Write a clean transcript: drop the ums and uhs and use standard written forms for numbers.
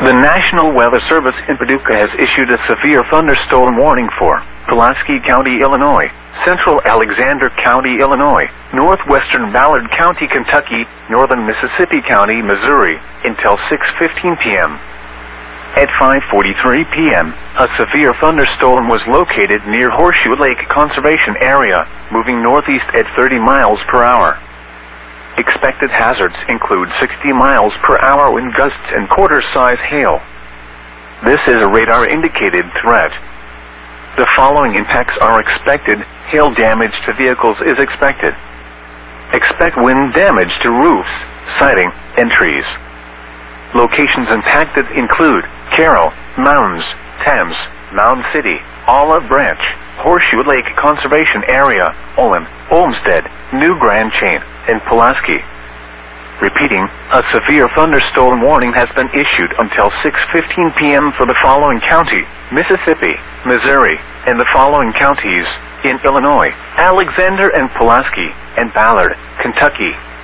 The National Weather Service in Paducah has issued a severe thunderstorm warning for Pulaski County, Illinois, Central Alexander County, Illinois, Northwestern Ballard County, Kentucky, Northern Mississippi County, Missouri, until 6:15 p.m. At 5:43 p.m., a severe thunderstorm was located near Horseshoe Lake Conservation Area, moving northeast at 30 miles per hour. Expected hazards include 60 miles per hour wind gusts and quarter-size hail. This is a radar-indicated threat. The following impacts are expected. Hail damage to vehicles is expected. Expect wind damage to roofs, siding, and trees. Locations impacted include Carroll, Mounds, Thames, Mound City, Olive Branch, Horseshoe Lake Conservation Area, Olin, Olmsted, New Grand Chain, and Pulaski. Repeating, a severe thunderstorm warning has been issued until 6:15 p.m. for the following county: Mississippi, Missouri, and the following counties in Illinois: Alexander and Pulaski, and Ballard, Kentucky,